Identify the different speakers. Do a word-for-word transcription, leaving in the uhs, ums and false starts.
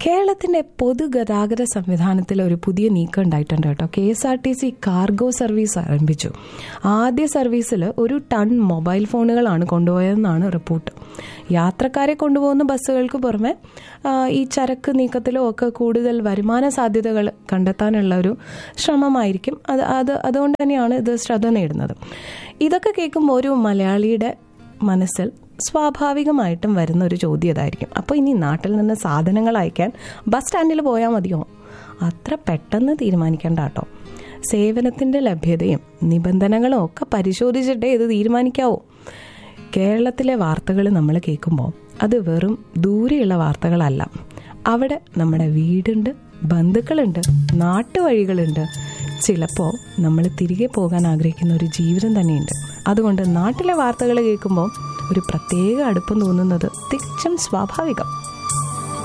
Speaker 1: കേരളത്തിൻ്റെ പൊതുഗതാഗത സംവിധാനത്തിൽ ഒരു പുതിയ നീക്കം ഉണ്ടായിട്ടുണ്ട് കേട്ടോ. K S R T C cargo service ആരംഭിച്ചു. ആദ്യ സർവീസിൽ ഒരു ടൺ മൊബൈൽ ഫോണുകളാണ് കൊണ്ടുപോയതെന്നാണ് റിപ്പോർട്ട്. യാത്രക്കാരെ കൊണ്ടുപോകുന്ന ബസ്സുകൾക്ക് പുറമെ ഈ ചരക്ക് നീക്കത്തിലും ഒക്കെ കൂടുതൽ വരുമാന സാധ്യതകൾ കണ്ടെത്താനുള്ള ഒരു ശ്രമമായിരിക്കും. അത് അത് അതുകൊണ്ട് തന്നെയാണ് ഇത് ശ്രദ്ധ നേടുന്നത്. ഇതൊക്കെ കേൾക്കുമ്പോൾ ഒരു മലയാളിയുടെ മനസ്സിൽ സ്വാഭാവികമായിട്ടും വരുന്ന ഒരു ചോദ്യം ഇതായിരിക്കും, അപ്പോൾ ഇനി നാട്ടിൽ നിന്ന് സാധനങ്ങൾ അയക്കാൻ ബസ് സ്റ്റാൻഡിൽ പോയാൽ മതിയോ? അത്ര പെട്ടെന്ന് തീരുമാനിക്കേണ്ട കേട്ടോ. സേവനത്തിൻ്റെ ലഭ്യതയും നിബന്ധനകളും ഒക്കെ പരിശോധിച്ചിട്ടേ ഇത് തീരുമാനിക്കാവൂ. കേരളത്തിലെ വാർത്തകൾ നമ്മൾ കേൾക്കുമ്പോൾ അത് വെറും ദൂരെയുള്ള വാർത്തകളല്ല. അവിടെ നമ്മുടെ വീടുണ്ട്, ബന്ധുക്കളുണ്ട്, നാട്ടുവഴികളുണ്ട്, ചിലപ്പോൾ നമ്മൾ തിരികെ പോകാൻ ആഗ്രഹിക്കുന്ന ഒരു ജീവിതം തന്നെയുണ്ട്. അതുകൊണ്ട് നാട്ടിലെ വാർത്തകൾ കേൾക്കുമ്പോൾ ഒരു പ്രത്യേക അടുപ്പം തോന്നുന്നത് തികച്ചും സ്വാഭാവികം.